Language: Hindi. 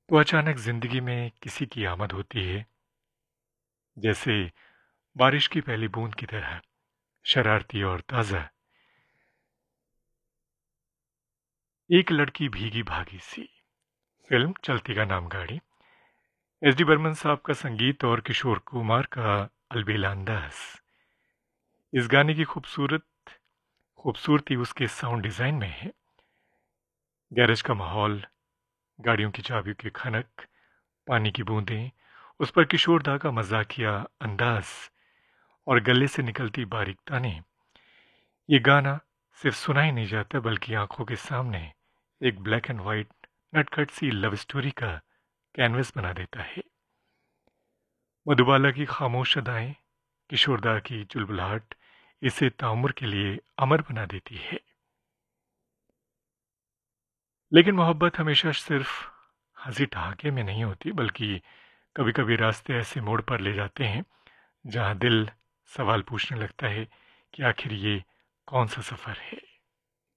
तो अचानक जिंदगी में किसी की आमद होती है, जैसे बारिश की पहली बूंद की तरह, शरारती और ताज़ा। एक लड़की भीगी भागी सी। फिल्म चलती का नाम गाड़ी। एस डी बर्मन साहब का संगीत और किशोर कुमार का अलबेला अंदाज। इस गाने की खूबसूरती उसके साउंड डिजाइन में है। गैरेज का माहौल, गाड़ियों की चाबियों की खनक, पानी की बूंदें, उस पर किशोर दा का मजाकिया अंदाज और गले से निकलती बारीक तानें। ये गाना सिर्फ सुना ही नहीं जाता, बल्कि आंखों के सामने एक ब्लैक एंड वाइट नटखट सी लव स्टोरी का कैनवस बना देता है। मधुबाला की खामोश अदाएं, किशोरदा की चुलबुलाहट इसे ताउम्र के लिए अमर बना देती है। लेकिन मोहब्बत हमेशा सिर्फ हंसी ठहाके में नहीं होती, बल्कि कभी कभी रास्ते ऐसे मोड़ पर ले जाते हैं जहां दिल सवाल पूछने लगता है कि आखिर ये कौन सा सफ़र है।